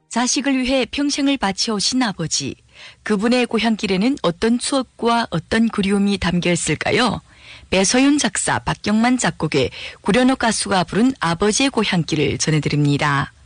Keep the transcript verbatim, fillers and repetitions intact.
자식을 위해 평생을 바쳐오신 아버지. 그분의 고향길에는 어떤 추억과 어떤 그리움이 담겨 있을까요? 배서윤 작사, 박경만 작곡의 구련호 가수가 부른 아버지의 고향길을 전해드립니다.